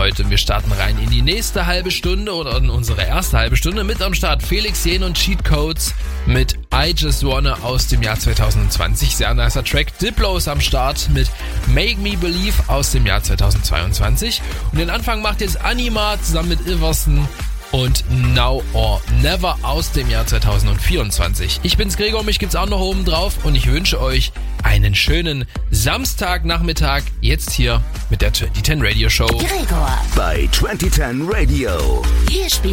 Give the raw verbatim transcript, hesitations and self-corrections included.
heute. Wir starten rein in die nächste halbe Stunde oder in unsere erste halbe Stunde. Mit am Start Felix Jähn und Cheat Codes mit I Just Wanna aus dem Jahr zwanzig zwanzig. Sehr nicer Track. Diplo ist am Start mit Make Me Believe aus dem Jahr zweitausendzweiundzwanzig. Und den Anfang macht jetzt Anima zusammen mit Iverson und Now or Never aus dem Jahr zweitausendvierundzwanzig. Ich bin's Gregor, mich gibt's auch noch oben drauf und ich wünsche euch einen schönen Samstagnachmittag. Jetzt hier mit der zwanzig zehn Radio Show. Gregor bei zwanzig zehn Radio. Hier spielt